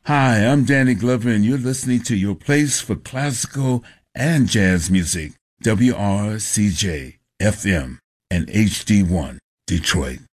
Hi, I'm Danny Glover, and you're listening to your place for classical and jazz music, WRCJ FM and HD1 Detroit.